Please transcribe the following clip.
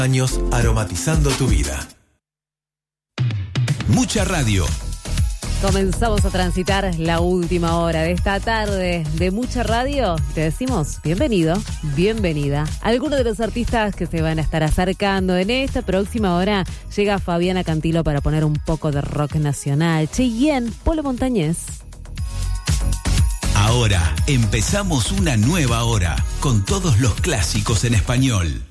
Años aromatizando tu vida. Mucha radio. Comenzamos a transitar la última hora de esta tarde de Mucha Radio. Te decimos bienvenido, bienvenida. Algunos de los artistas que se van a estar acercando en esta próxima hora, llega Fabiana Cantilo para poner un poco de rock nacional. Cheyenne, Polo Montañés. Ahora empezamos una nueva hora con todos los clásicos en español.